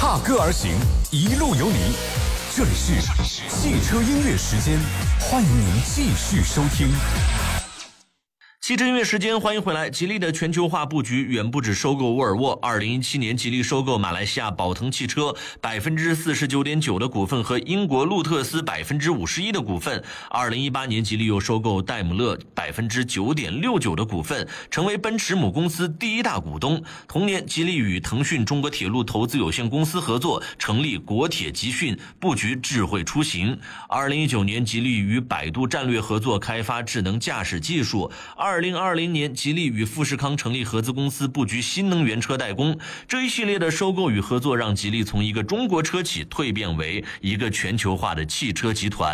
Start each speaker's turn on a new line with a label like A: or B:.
A: 踏歌而行，一路有你。这里是汽车音乐时间，欢迎您继续收听。
B: 汽车音乐时间，欢迎回来。吉利的全球化布局远不止收购沃尔沃。2017年，吉利收购马来西亚宝腾汽车 49.9% 的股份和英国路特斯 51% 的股份。2018年，吉利又收购戴姆勒 9.69% 的股份，成为奔驰母公司第一大股东。同年，吉利与腾讯中国铁路投资有限公司合作，成立国铁集训，布局智慧出行。2019年，吉利与百度战略合作，开发智能驾驶技术。2020年，吉利与富士康成立合资公司，布局新能源车代工。这一系列的收购与合作，让吉利从一个中国车企蜕变为一个全球化的汽车集团。